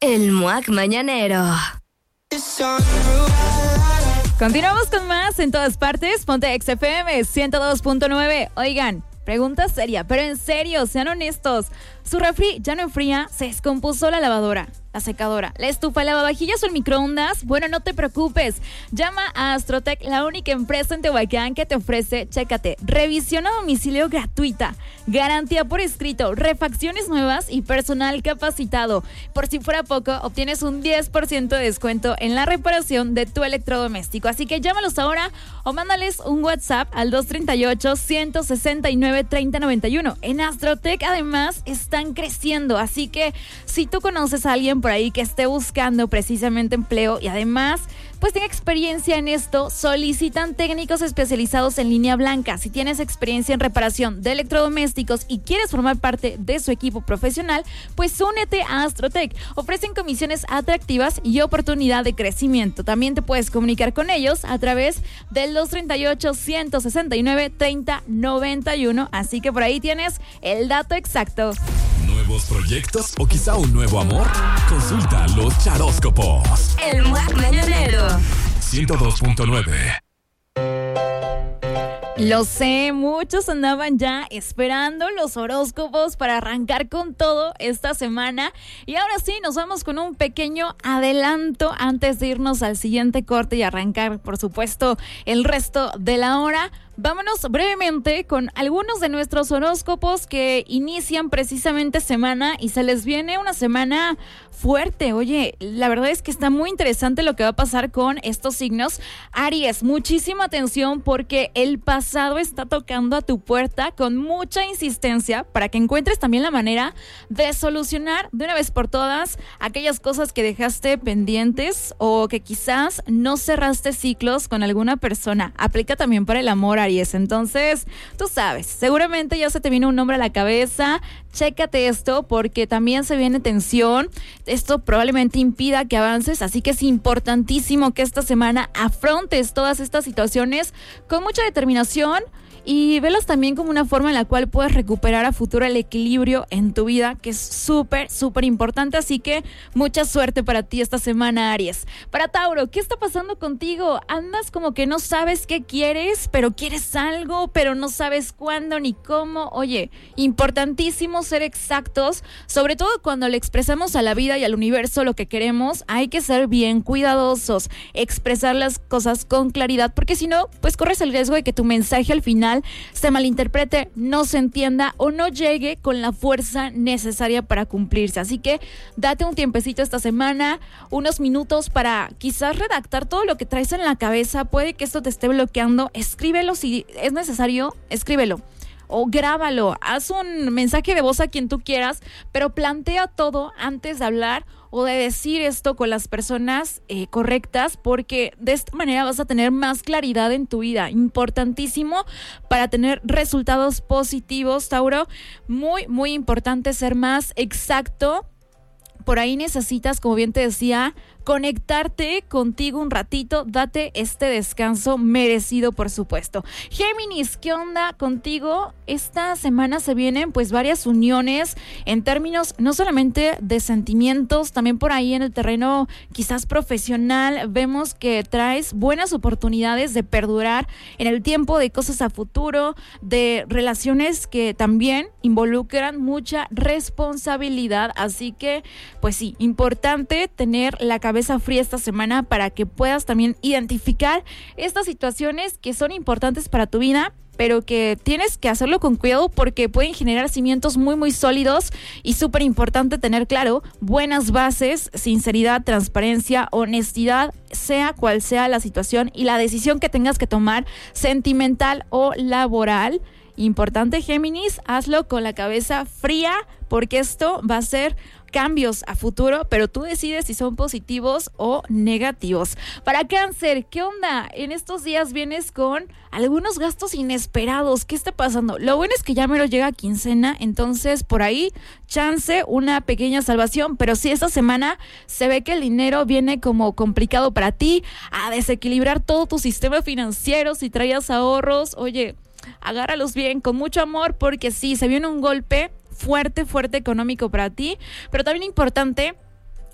El MUAC Mañanero. Continuamos con más en todas partes. Ponte XFM 102.9. Oigan, pregunta seria, pero en serio, sean honestos. ¿Su refri ya no enfría? ¿Se descompuso la lavadora, la secadora, la estufa, lavavajillas o el microondas? Bueno, no te preocupes. Llama a Astrotech, la única empresa en Tehuacán que te ofrece, chécate, revisión a domicilio gratuita, garantía por escrito, refacciones nuevas y personal capacitado. Por si fuera poco, obtienes un 10% de descuento en la reparación de tu electrodoméstico. Así que llámalos ahora o mándales un WhatsApp al 238-169-3091. En Astrotech, además, están creciendo, así que si tú conoces a alguien por ahí que esté buscando precisamente empleo y además pues tenga experiencia en esto, solicitan técnicos especializados en línea blanca. Si tienes experiencia en reparación de electrodomésticos y quieres formar parte de su equipo profesional, pues únete a Astrotech. Ofrecen comisiones atractivas y oportunidad de crecimiento. También te puedes comunicar con ellos a través del 238-169-3091. Así que por ahí tienes el dato exacto. ¿Nuevos proyectos o quizá un nuevo amor? Consulta los charóscopos. El MUAC Mañanero. 102.9. Lo sé, muchos andaban ya esperando los horóscopos para arrancar con todo esta semana. Y ahora sí, nos vamos con un pequeño adelanto antes de irnos al siguiente corte y arrancar, por supuesto, el resto de la hora. Vámonos brevemente con algunos de nuestros horóscopos que inician precisamente semana y se les viene una semana fuerte. Oye, la verdad es que está muy interesante lo que va a pasar con estos signos. Aries, muchísima atención porque el pasado está tocando a tu puerta con mucha insistencia para que encuentres también la manera de solucionar de una vez por todas aquellas cosas que dejaste pendientes o que quizás no cerraste ciclos con alguna persona. Aplica también para el amor, Aries. Entonces, tú sabes, seguramente ya se te vino un nombre a la cabeza. Chécate esto porque también se viene tensión. Esto probablemente impida que avances, así que es importantísimo que esta semana afrontes todas estas situaciones con mucha determinación y velas también como una forma en la cual puedes recuperar a futuro el equilibrio en tu vida, que es súper, súper importante. Así que mucha suerte para ti esta semana, Aries. Para Tauro, ¿qué está pasando contigo? Andas como que no sabes qué quieres, pero quieres algo, pero no sabes cuándo ni cómo. Oye, importantísimo ser exactos, sobre todo cuando le expresamos a la vida y al universo lo que queremos. Hay que ser bien cuidadosos, expresar las cosas con claridad, porque si no, pues corres el riesgo de que tu mensaje al final se malinterprete, no se entienda o no llegue con la fuerza necesaria para cumplirse. Así que date un tiempecito esta semana, unos minutos para quizás redactar todo lo que traes en la cabeza. Puede que esto te esté bloqueando. Escríbelo si es necesario, escríbelo. O grábalo, haz un mensaje de voz a quien tú quieras, pero plantea todo antes de hablar o de decir esto con las personas correctas, porque de esta manera vas a tener más claridad en tu vida. Importantísimo para tener resultados positivos, Tauro. Muy, muy importante ser más exacto. Por ahí necesitas, como bien te decía, conectarte contigo un ratito, date este descanso merecido, por supuesto. Géminis, ¿qué onda contigo? Esta semana se vienen pues varias uniones en términos no solamente de sentimientos, también por ahí en el terreno quizás profesional. Vemos que traes buenas oportunidades de perdurar en el tiempo, de cosas a futuro, de relaciones que también involucran mucha responsabilidad. Así que, pues sí, importante tener la cabeza fría esta semana para que puedas también identificar estas situaciones que son importantes para tu vida, pero que tienes que hacerlo con cuidado porque pueden generar cimientos muy, muy sólidos. Y súper importante tener claro buenas bases, sinceridad, transparencia, honestidad, sea cual sea la situación y la decisión que tengas que tomar, sentimental o laboral. Importante, Géminis, hazlo con la cabeza fría porque esto va a ser cambios a futuro, pero tú decides si son positivos o negativos. Para Cáncer, ¿qué onda? En estos días vienes con algunos gastos inesperados. ¿Qué está pasando? Lo bueno es que ya mero llega quincena, entonces por ahí chance una pequeña salvación, pero sí, esta semana se ve que el dinero viene como complicado para ti, a desequilibrar todo tu sistema financiero. Si traías ahorros, oye, agárralos bien, con mucho amor, porque sí, se viene un golpe fuerte económico para ti, pero también importante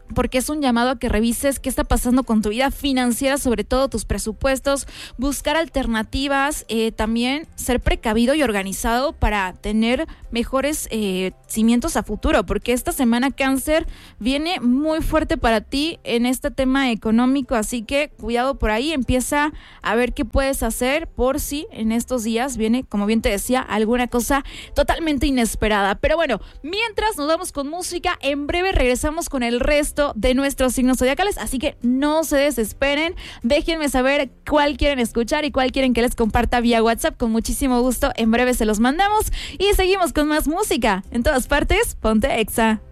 porque es un llamado a que revises qué está pasando con tu vida financiera, sobre todo tus presupuestos, buscar alternativas, también ser precavido y organizado para tener mejores cimientos a futuro, porque esta semana Cáncer viene muy fuerte para ti en este tema económico, así que cuidado por ahí, empieza a ver qué puedes hacer por si en estos días viene, como bien te decía, alguna cosa totalmente inesperada. Pero bueno, mientras nos vamos con música, en breve regresamos con el resto de nuestros signos zodiacales, así que no se desesperen, déjenme saber cuál quieren escuchar y cuál quieren que les comparta vía WhatsApp, con muchísimo gusto en breve se los mandamos y seguimos con más música. En todas partes, ponte Exa.